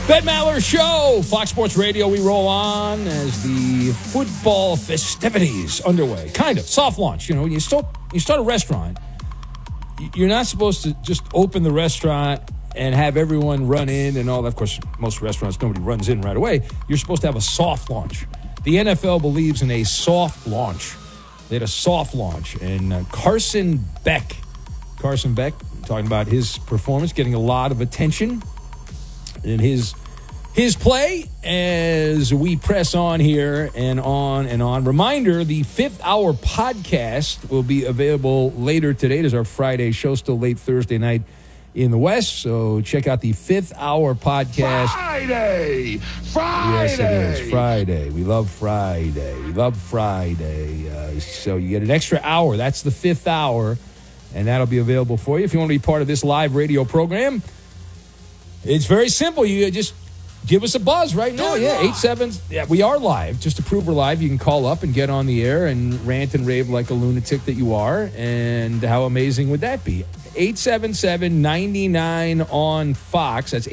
Ben Maller Show, Fox Sports Radio. We roll on as the football festivities underway. Kind of soft launch. You know, when you start a restaurant, you're not supposed to just open the restaurant and have everyone run in and all that. Of course, most restaurants, nobody runs in right away. You're supposed to have a soft launch. The NFL believes in a soft launch. They had a soft launch, and Carson Beck, talking about his performance, getting a lot of attention in his play as we press on here and on and on. Reminder, the 5th Hour podcast will be available later today. It is our Friday show, still late Thursday night in the West. So check out the 5th Hour podcast. Friday! Yes, it is. Friday. We love Friday. So you get an extra hour. That's the 5th Hour, and that'll be available for you. If you want to be part of this live radio program, it's very simple. You just give us a buzz right now. Yeah, 87. Yeah, we are live. Just to prove we're live, you can call up and get on the air and rant and rave like a lunatic that you are. And how amazing would that be? 877-99 on Fox. That's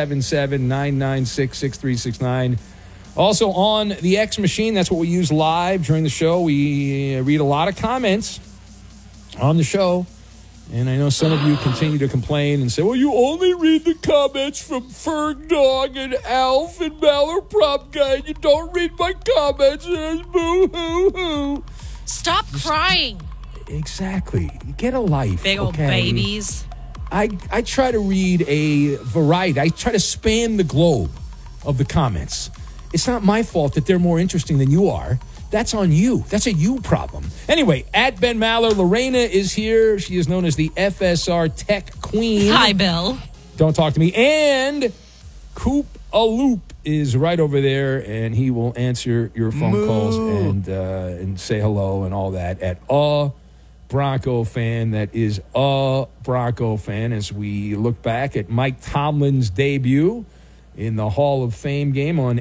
877-996-6369. Also on the X machine. That's what we use live during the show. We read a lot of comments on the show. And I know some of you continue to complain and say, well, you only read the comments from Ferg Dog and Alf and Maller Prop Guy. You don't read my comments. Boo-hoo-hoo. Stop crying. Exactly. Get a life. Big old babies. I try to read a variety. I try to span the globe of the comments. It's not my fault that they're more interesting than you are. That's on you. That's a you problem. Anyway, at Ben Maller, Lorena is here. She is known as the FSR Tech Queen. Hi, Bill. Don't talk to me. And Coop Aloop is right over there, and he will answer your phone calls and say hello and all that at a Bronco fan. That is a Bronco fan as we look back at Mike Tomlin's debut in the Hall of Fame game on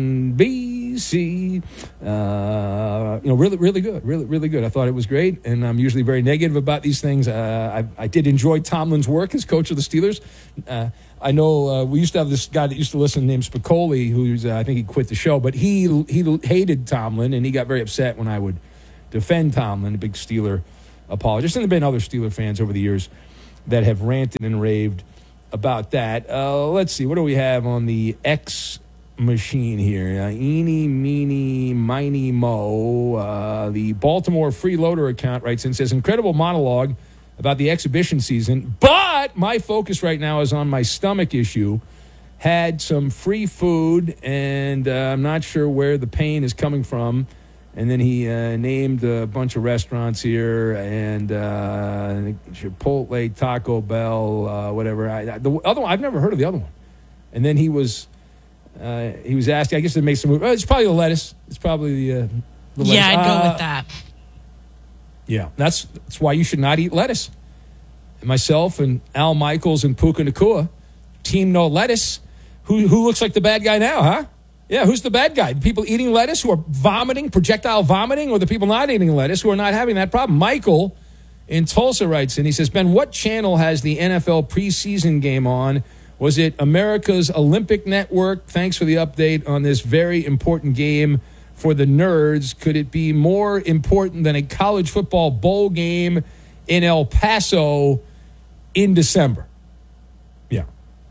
NBC. Really, really good. Really, really good. I thought it was great, and I'm usually very negative about these things. I did enjoy Tomlin's work as coach of the Steelers. I know we used to have this guy that used to listen named Spicoli, who's I think he quit the show, but he hated Tomlin, and he got very upset when I would defend Tomlin, a big Steeler apologist. And there have been other Steeler fans over the years that have ranted and raved about that. Let's see. What do we have on the X machine here? Eeny, meeny, miny, mo. The Baltimore Freeloader account writes in, says, incredible monologue about the exhibition season, but my focus right now is on my stomach issue. Had some free food, and I'm not sure where the pain is coming from. And then he named a bunch of restaurants here, and Chipotle, Taco Bell, whatever. The other one, I've never heard of the other one. And then he was asking, I guess it makes some. It's probably the lettuce. It's probably the lettuce. Yeah, I'd go with that. Yeah, that's why you should not eat lettuce. And myself and Al Michaels and Puka Nacua, team no lettuce. Who looks like the bad guy now, huh? Yeah, who's the bad guy? The people eating lettuce who are vomiting, projectile vomiting, or the people not eating lettuce who are not having that problem? Michael in Tulsa writes in, he says, Ben, what channel has the NFL preseason game on? Was it America's Olympic Network? Thanks for the update on this very important game for the nerds. Could it be more important than a college football bowl game in El Paso in December? Yeah.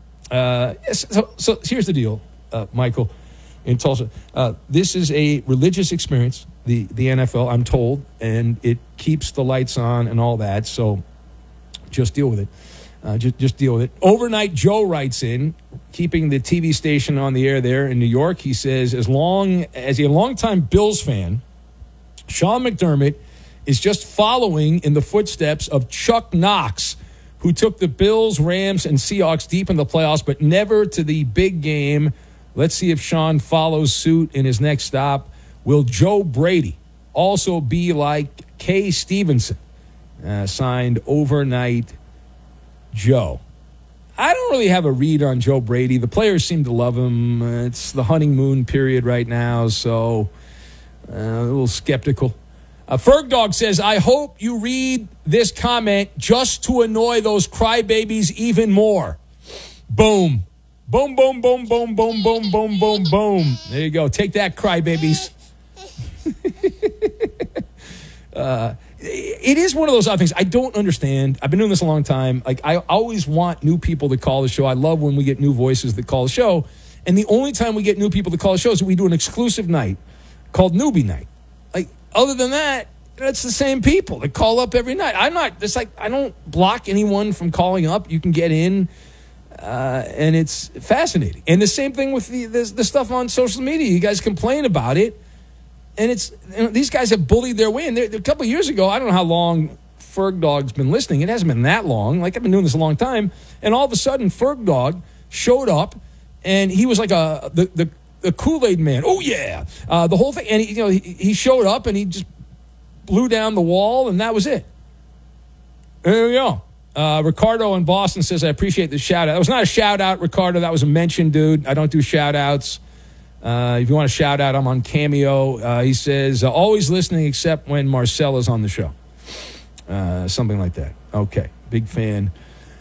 So here's the deal, Michael. In Tulsa, this is a religious experience, the NFL, I'm told, and it keeps the lights on and all that, so just deal with it. Just deal with it. Overnight Joe writes in, keeping the TV station on the air there in New York. He says, as a longtime Bills fan, Sean McDermott is just following in the footsteps of Chuck Knox, who took the Bills, Rams, and Seahawks deep in the playoffs, but never to the big game. Let's see if Sean follows suit in his next stop. Will Joe Brady also be like Kay Stevenson? Signed Overnight Joe. I don't really have a read on Joe Brady. The players seem to love him. It's the honeymoon period right now, so a little skeptical. Ferg Dog says, I hope you read this comment just to annoy those crybabies even more. Boom. Boom, boom, boom, boom, boom, boom, boom, boom, boom. There you go. Take that, crybabies. It is one of those odd things. I don't understand. I've been doing this a long time. Like, I always want new people to call the show. I love when we get new voices that call the show. And the only time we get new people to call the show is that we do an exclusive night called Newbie Night. Like, other than that, it's the same people that call up every night. I don't block anyone from calling up. You can get in, and it's fascinating. And the same thing with the stuff on social media. You guys complain about it. And these guys have bullied their way in. A couple of years ago, I don't know how long Ferg Dog's been listening. It hasn't been that long. Like, I've been doing this a long time. And all of a sudden, Ferg Dog showed up, and he was like the Kool-Aid man. Oh, yeah. The whole thing. And he showed up, and he just blew down the wall, and that was it. There we go. Ricardo in Boston says, I appreciate the shout-out. That was not a shout-out, Ricardo. That was a mention, dude. I don't do shout-outs. If you want to shout out, I'm on Cameo. He says, always listening except when Marcella's on the show. Something like that. Okay. Big fan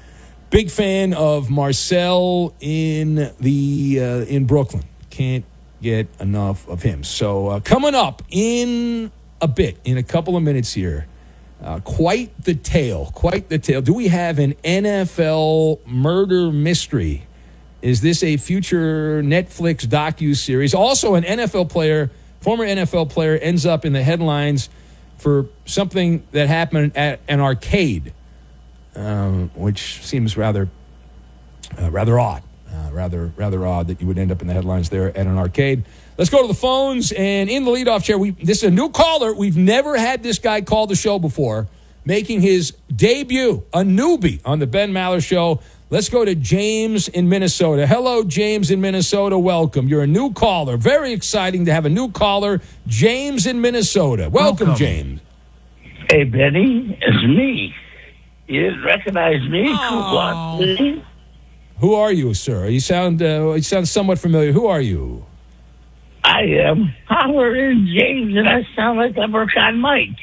of Marcel in Brooklyn. Can't get enough of him. So coming up in a bit, in a couple of minutes here, quite the tale. Do we have an NFL murder mystery? Is this a future Netflix docu-series? Also, an NFL player, former NFL player, ends up in the headlines for something that happened at an arcade, which seems rather odd. Rather odd that you would end up in the headlines there at an arcade. Let's go to the phones, and in the leadoff chair, this is a new caller. We've never had this guy call the show before, making his debut, a newbie on the Ben Maller Show. Let's go to James in Minnesota. Hello, James in Minnesota. Welcome. You're a new caller. Very exciting to have a new caller. James in Minnesota. Welcome. James. Hey, Benny. It's me. You didn't recognize me? Come on, me. Who are you, sir? You sound somewhat familiar. Who are you? I am Howard James, and I sound like Leprechaun Mike.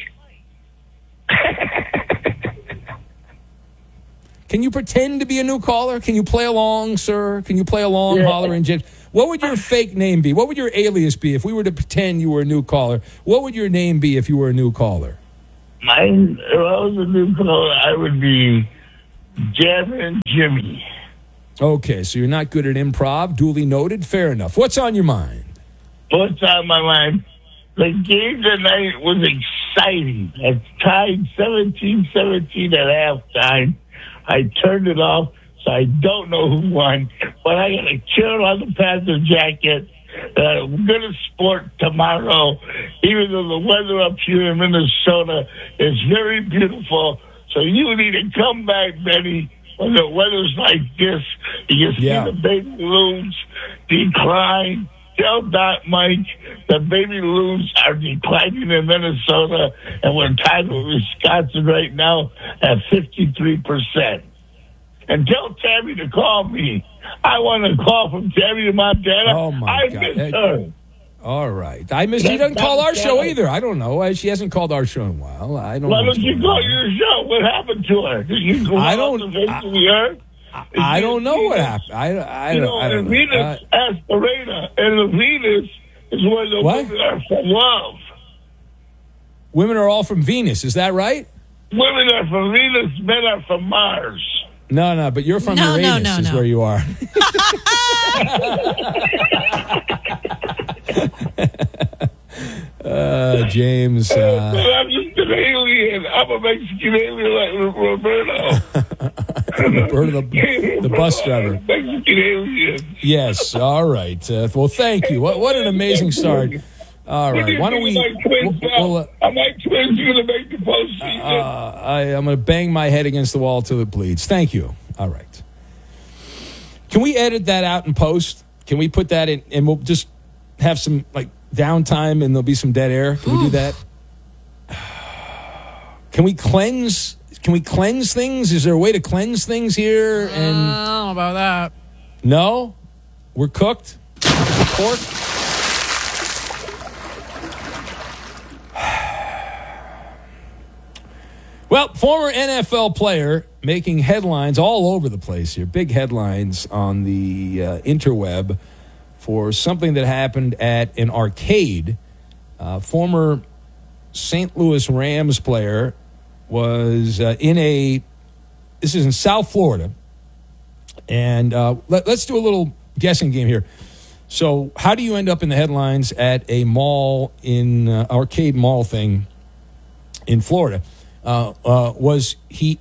Can you pretend to be a new caller? Can you play along, sir? Can you play along, Yeah. Holler and James? What would your fake name be? What would your alias be if we were to pretend you were a new caller? What would your name be if you were a new caller? Mine, if I was a new caller, I would be Javin Jimmy. Okay, so you're not good at improv. Duly noted. Fair enough. What's on your mind? What's on my mind? The game tonight was exciting. It tied 17-17 at halftime. I turned it off, so I don't know who won. But I got a chill on the Panther jacket. I'm going to sport tomorrow, even though the weather up here in Minnesota is very beautiful. So you need to come back, Benny, when the weather's like this. You see the baby loons decline. Tell Doc Mike the baby loons are declining in Minnesota, and we're tied with Wisconsin right now at 53%. And tell Tammy to call me. I want a call from Tammy to Montana. Oh, my God. I miss her. All right. I missed. She doesn't call our show either. I don't know. She hasn't called our show in a while. I don't know. Why don't you call your show? What happened to her? Did you go off the face of the earth? I don't know what happened. I don't know. Venus Aspirata, and the Venus is where the women are from love. Women are all from Venus. Is that right? Women are from Venus, men are from Mars. No, but you're from Uranus is where you are. James. I'm just an alien. I'm a Mexican alien like Roberto. Roberto, the bus driver. Mexican alien. Yes, all right. Well, thank you. What an amazing start. All right. Why don't we... Are my twins going to make the postseason? I'm going to bang my head against the wall till it bleeds. Thank you. All right. Can we edit that out and post? Can we put that in, and we'll just have some downtime and there'll be some dead air? Can we do that? Can we cleanse things? Is there a way to cleanse things here? And I don't know about that. No? We're cooked? Pork? Well, former NFL player making headlines all over the place here. Big headlines on the interweb for something that happened at an arcade. Former St. Louis Rams player was this is in South Florida. And let's do a little guessing game here. So how do you end up in the headlines at a mall arcade mall thing in Florida? Did he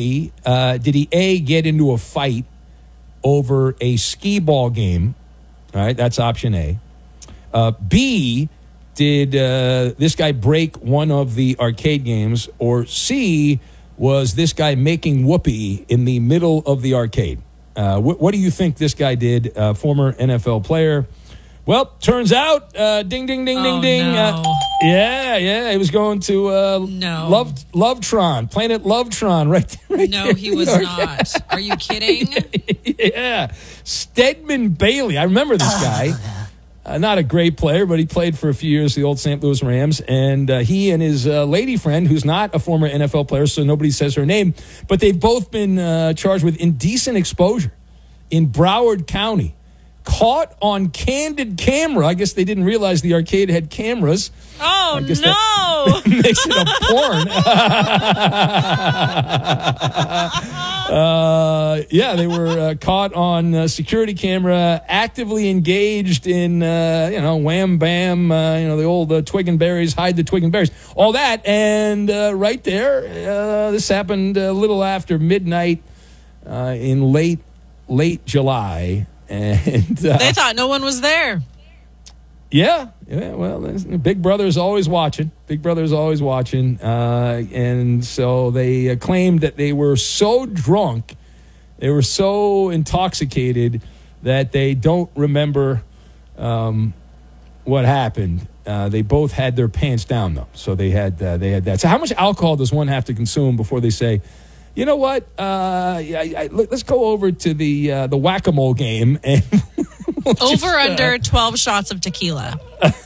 get into a fight over a skee ball game? All right, that's option A. B, did this guy break one of the arcade games? Or C, was this guy making whoopee in the middle of the arcade? What do you think this guy did, former NFL player? Well, turns out, ding, ding, ding, ding, ding. No. Yeah, he was going to Lovetron, Planet Lovetron, right No, there he in was the not. Are you kidding? Yeah. Stedman Bailey. I remember this guy. Not a great player, but he played for a few years, the old St. Louis Rams. And he and his lady friend, who's not a former NFL player, so nobody says her name, but they've both been charged with indecent exposure in Broward County. Caught on candid camera. I guess they didn't realize the arcade had cameras. Oh, no. That makes it a porn. They were caught on security camera, actively engaged in, wham, bam, the old twig and berries, hide the twig and berries. All that. And right there, this happened a little after midnight in late July. And they thought no one was there. Yeah. Well, Big Brother is always watching. And so they claimed that they were so drunk, they were so intoxicated that they don't remember what happened. They both had their pants down, though. So they had that. So how much alcohol does one have to consume before they say, you know what? Let's go over to the whack-a-mole game and over under 12 shots of tequila.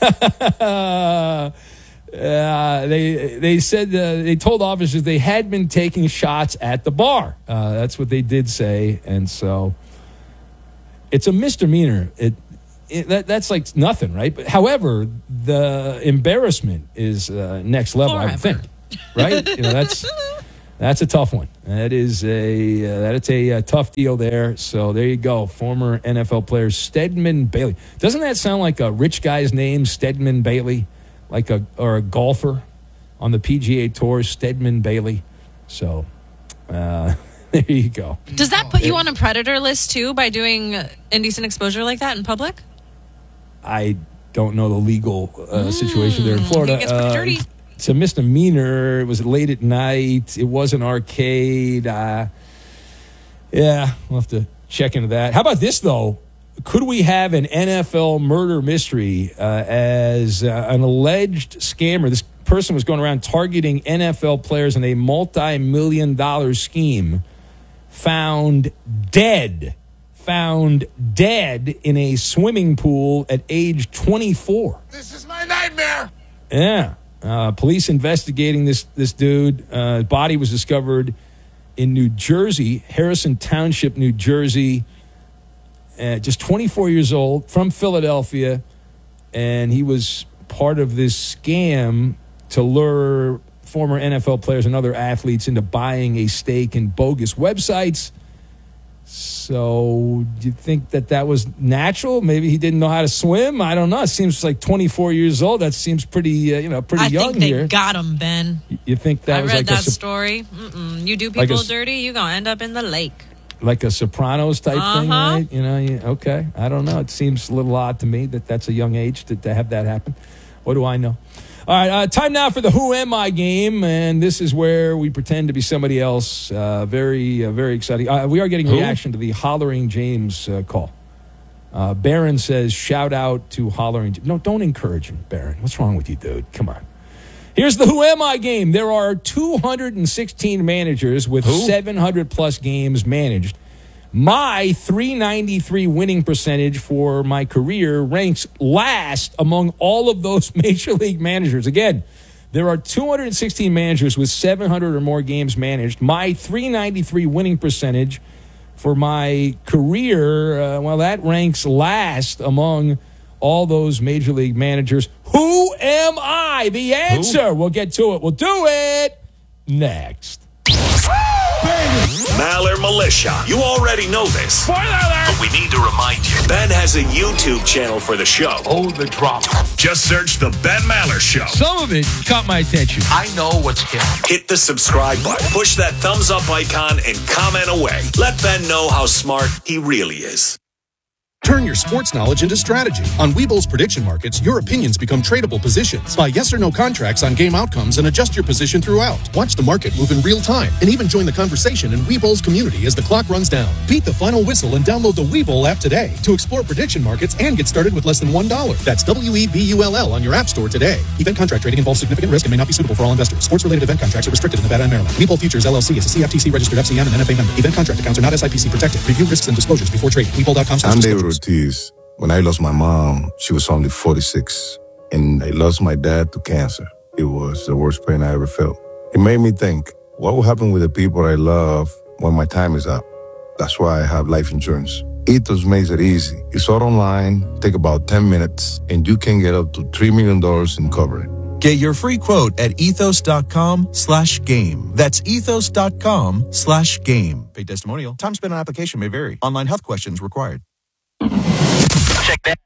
They said they told officers they had been taking shots at the bar. That's what they did say, and so it's a misdemeanor. That's like nothing, right? But however, the embarrassment is next level. Forever. I would think, right? That's a tough one. That's a tough deal there. So there you go. Former NFL player Stedman Bailey. Doesn't that sound like a rich guy's name, Stedman Bailey, or a golfer on the PGA Tour, Stedman Bailey? So there you go. Does that put you on a predator list too by doing indecent exposure like that in public? I don't know the legal situation there in Florida. It gets pretty dirty. It's a misdemeanor. It was late at night. It was an arcade. We'll have to check into that. How about this, though? Could we have an NFL murder mystery as an alleged scammer? This person was going around targeting NFL players in a multi-million-dollar scheme. Found dead in a swimming pool at age 24. This is my nightmare. Yeah. Police investigating this dude. Body was discovered in New Jersey, Harrison Township, New Jersey. Just 24 years old, from Philadelphia. And he was part of this scam to lure former NFL players and other athletes into buying a stake in bogus websites. So do you think that was natural? Maybe he didn't know how to swim. I don't know. It seems like 24 years old. That seems pretty young here. I think they got him, Ben. You think that was like that story? You do people dirty, you're going to end up in the lake. Like a Sopranos type thing, right? Okay. I don't know. It seems a little odd to me that's a young age to have that happen. What do I know? All right, time now for the Who Am I game, and this is where we pretend to be somebody else. Very exciting. We are getting a reaction to the Hollering James call. Barron says, shout out to Hollering James. No, don't encourage him, Barron. What's wrong with you, dude? Come on. Here's the Who Am I game. There are 216 managers with 700-plus games managed. My .393 winning percentage for my career ranks last among all of those major league managers. Again, There are 216 managers with 700 or more games managed. My .393 winning percentage for my career, that ranks last among all those major league managers. Who am I? The answer. We'll get to it. We'll do it next. Maller Militia. You already know this. Spoiler alert! But we need to remind you. Ben has a YouTube channel for the show. Oh, the drama. Just search The Ben Maller Show. Some of it caught my attention. I know what's hip. Hit the subscribe button. Push that thumbs up icon and comment away. Let Ben know how smart he really is. Turn your sports knowledge into strategy. On Webull's prediction markets, your opinions become tradable positions. Buy yes or no contracts on game outcomes and adjust your position throughout. Watch the market move in real time and even join the conversation in Webull's community as the clock runs down. Beat the final whistle and download the Webull app today to explore prediction markets and get started with less than $1. That's WEBULL on your app store today. Event contract trading involves significant risk and may not be suitable for all investors. Sports-related event contracts are restricted in Nevada and Maryland. Webull Futures LLC is a CFTC-registered FCM and NFA member. Event contract accounts are not SIPC protected. Review risks and disclosures before trading. Webull.com/disclosures. Ortiz. When I lost my mom, she was only 46, and I lost my dad to cancer. It was the worst pain I ever felt. It made me think, what will happen with the people I love when my time is up? That's why I have life insurance. Ethos makes it easy. It's all online, take about 10 minutes, and you can get up to $3 million in coverage. Get your free quote at ethos.com/game. That's ethos.com/game. Paid testimonial. Time spent on application may vary. Online health questions required. Check that.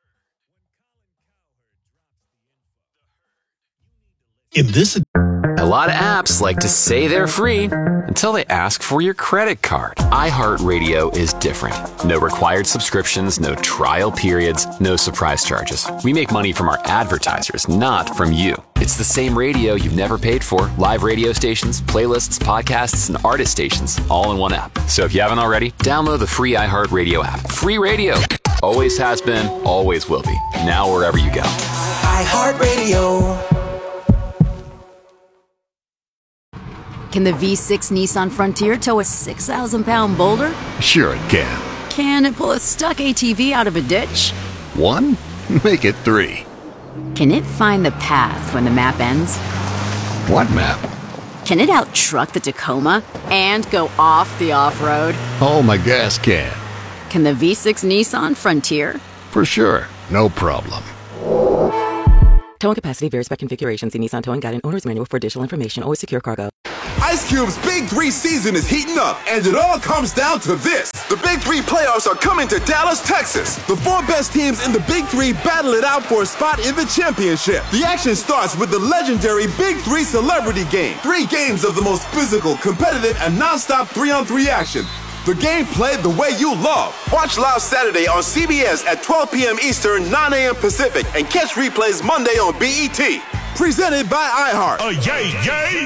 A lot of apps like to say they're free until they ask for your credit card. iHeartRadio is different. No required subscriptions, no trial periods, no surprise charges. We make money from our advertisers, not from you. It's the same radio you've never paid for. Live radio stations, playlists, podcasts, and artist stations, all in one app. So if you haven't already, download the free iHeartRadio app. Free radio. Always has been, always will be. Now wherever you go. iHeartRadio. Can the V6 Nissan Frontier tow a 6,000-pound boulder? Sure it can. Can it pull a stuck ATV out of a ditch? 1? Make it 3. Can it find the path when the map ends? What map? Can it out-truck the Tacoma and go off the off-road? Oh, my gas can. Can the V6 Nissan Frontier? For sure. No problem. Towing capacity varies by configuration. See Nissan Towing Guide and Owner's Manual for additional information. Always secure cargo. Ice Cube's Big 3 season is heating up, and it all comes down to this. The Big 3 playoffs are coming to Dallas, Texas. The 4 best teams in the Big 3 battle it out for a spot in the championship. The action starts with the legendary Big 3 Celebrity Game. 3 games of the most physical, competitive, and non-stop 3-on-3 action. The game played the way you love. Watch live Saturday on CBS at 12 p.m. Eastern, 9 a.m. Pacific, and catch replays Monday on BET. Presented by iHeart. Yay!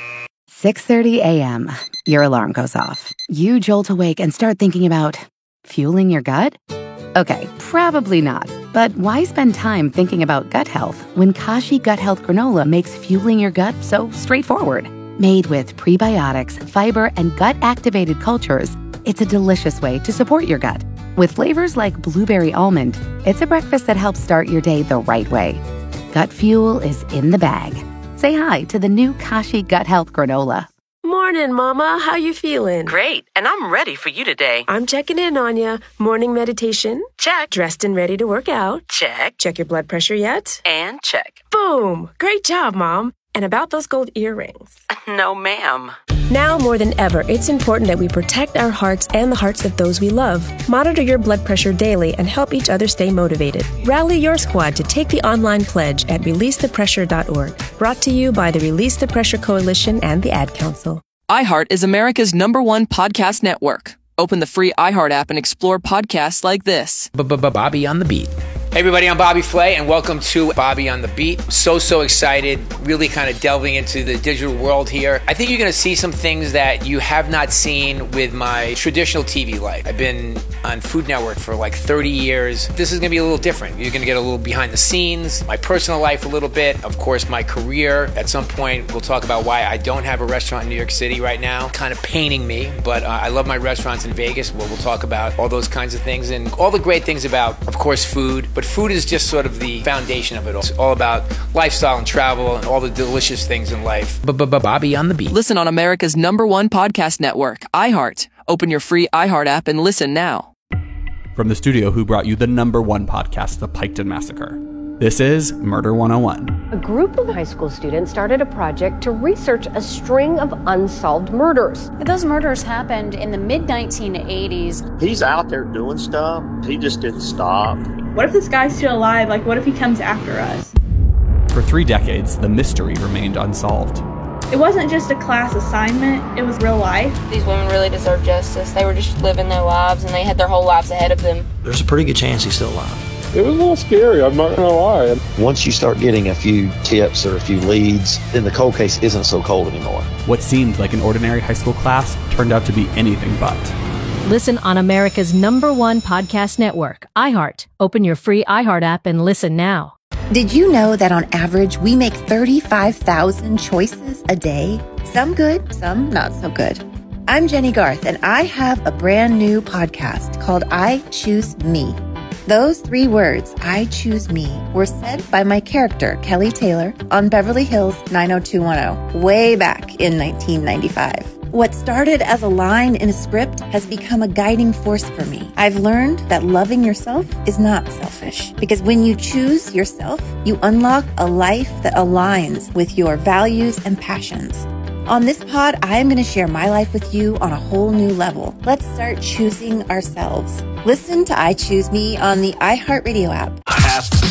6:30 a.m. Your alarm goes off. You jolt awake and start thinking about fueling your gut? Okay, probably not. But why spend time thinking about gut health when Kashi Gut Health Granola makes fueling your gut so straightforward? Made with prebiotics, fiber, and gut-activated cultures, it's a delicious way to support your gut. With flavors like blueberry almond, it's a breakfast that helps start your day the right way. Gut fuel is in the bag. Say hi to the new Kashi Gut Health Granola. Morning, Mama. How you feeling? Great, and I'm ready for you today. I'm checking in on you. Morning meditation? Check. Dressed and ready to work out? Check. Check your blood pressure yet? And check. Boom! Great job, Mom. And about those gold earrings? No, ma'am. Now more than ever, it's important that we protect our hearts and the hearts of those we love. Monitor your blood pressure daily and help each other stay motivated. Rally your squad to take the online pledge at releasethepressure.org. Brought to you by the Release the Pressure Coalition and the Ad Council. iHeart is America's #1 podcast network. Open the free iHeart app and explore podcasts like this. Bobby on the Beat. Hey everybody, I'm Bobby Flay, and welcome to Bobby on the Beat. So excited, really kind of delving into the digital world here. I think you're going to see some things that you have not seen with my traditional TV life. I've been on Food Network for like 30 years. This is going to be a little different. You're going to get a little behind the scenes, my personal life a little bit, of course my career. At some point, we'll talk about why I don't have a restaurant in New York City right now. Kind of paining me, but I love my restaurants in Vegas. We'll talk about all those kinds of things and all the great things about, of course, food, but food is just sort of the foundation of it all. It's all about lifestyle and travel and all the delicious things in life. Bobby on the Beat. Listen on America's #1 podcast network, iHeart. Open your free iHeart app and listen now. From the studio who brought you the #1 podcast, The Piketon Massacre, this is Murder 101. A group of high school students started a project to research a string of unsolved murders. Those murders happened in the mid-1980s. He's out there doing stuff. He just didn't stop. What if this guy's still alive? Like, what if he comes after us? For 3 decades, the mystery remained unsolved. It wasn't just a class assignment, it was real life. These women really deserve justice. They were just living their lives and they had their whole lives ahead of them. There's a pretty good chance he's still alive. It was a little scary, I'm not going to lie. Once you start getting a few tips or a few leads, then the cold case isn't so cold anymore. What seemed like an ordinary high school class turned out to be anything but. Listen on America's #1 podcast network, iHeart. Open your free iHeart app and listen now. Did you know that on average, we make 35,000 choices a day? Some good, some not so good. I'm Jenny Garth, and I have a brand new podcast called I Choose Me. Those 3 words, I choose me, were said by my character, Kelly Taylor, on Beverly Hills 90210, way back in 1995. What started as a line in a script has become a guiding force for me. I've learned that loving yourself is not selfish, because when you choose yourself, you unlock a life that aligns with your values and passions. On this pod, I am going to share my life with you on a whole new level. Let's start choosing ourselves. Listen to I Choose Me on the iHeartRadio app. Past,